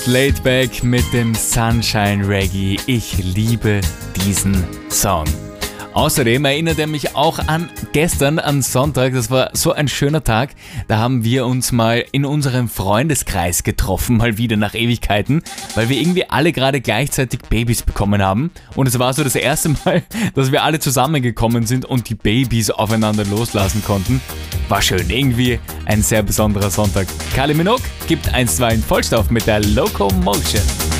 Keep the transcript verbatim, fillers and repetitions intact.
Laid Back mit dem Sunshine Reggae. Ich liebe diesen Song. Außerdem erinnert er mich auch an gestern, an Sonntag. Das war so ein schöner Tag. Da haben wir uns mal in unserem Freundeskreis getroffen, mal wieder nach Ewigkeiten, weil wir irgendwie alle gerade gleichzeitig Babys bekommen haben. Und es war so das erste Mal, dass wir alle zusammengekommen sind und die Babys aufeinander loslassen konnten. War schön, irgendwie ein sehr besonderer Sonntag. Kylie Minogue gibt eins zwei in Vollstoff mit der Locomotion.